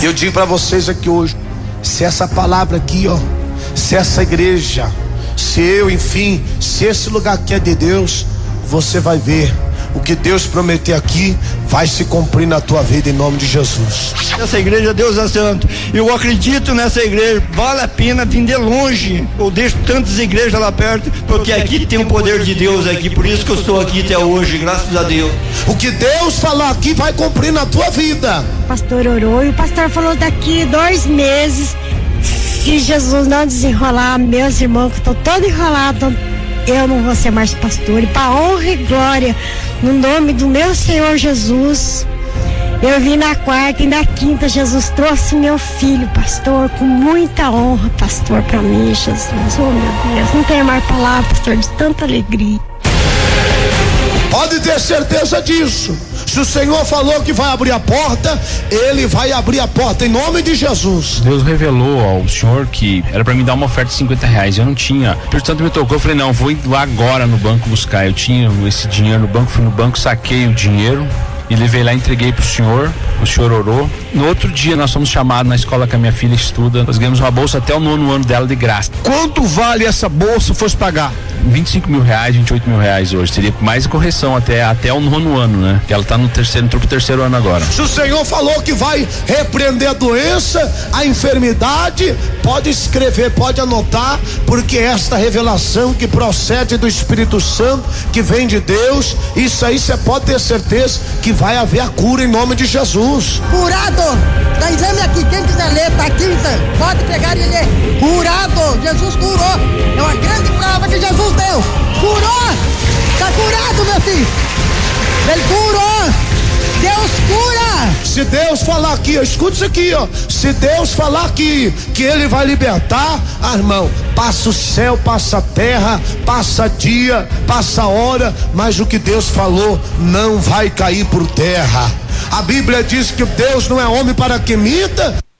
Eu digo para vocês aqui hoje, se essa palavra aqui, ó, se essa igreja, se eu, enfim, se esse lugar aqui é de Deus, você vai ver o que Deus prometeu aqui vai se cumprir na tua vida em nome de Jesus. Essa igreja, Deus é santo. Eu acredito nessa igreja. Vale a pena vir de longe. Eu deixo tantas igrejas lá perto, porque aqui tem o poder de Deus aqui. Por isso que eu estou aqui até hoje, graças a Deus. O que Deus falar aqui vai cumprir na tua vida. O pastor orou e o pastor falou daqui 2 meses, se Jesus não desenrolar, meus irmãos que estão todos enrolados, eu não vou ser mais pastor. E para honra e glória, no nome do meu Senhor Jesus, eu vim na quarta e na quinta, Jesus trouxe meu filho, pastor, com muita honra, pastor, para mim, Jesus. Oh, meu Deus, não tenho mais palavras, pastor, de tanta alegria. Pode ter certeza disso. Se o Senhor falou que vai abrir a porta, Ele vai abrir a porta em nome de Jesus. Deus revelou ao senhor que era para me dar uma oferta de R$50. Eu não tinha. Portanto, me tocou. Eu falei, não, vou lá agora no banco buscar. Eu tinha esse dinheiro no banco, fui no banco, saquei o dinheiro e levei lá, entreguei pro senhor. O senhor orou. No outro dia nós fomos chamados na escola que a minha filha estuda. Nós ganhamos uma bolsa até o 9º ano dela de graça. Quanto vale essa bolsa fosse pagar? R$25 mil, R$28 mil hoje. Seria mais correção até o 9º ano, né? Que ela tá entrou pro 3º ano agora. Se o Senhor falou que vai repreender a doença, a enfermidade, pode escrever, pode anotar, porque esta revelação que procede do Espírito Santo, que vem de Deus, isso aí você pode ter certeza que vai haver a cura em nome de Jesus. Curado, tá exame aqui, quem quiser ler, tá aqui, pode pegar e ler. Curado, Jesus curou, é uma grande prova que Jesus deu, curou, tá curado, meu filho, Ele curou, Deus cura. Se Deus falar aqui, escuta isso aqui, ó. Se Deus falar aqui que Ele vai libertar, irmão, passa o céu, passa a terra, passa dia, passa a hora, mas o que Deus falou não vai cair por terra. A Bíblia diz que Deus não é homem para que minta,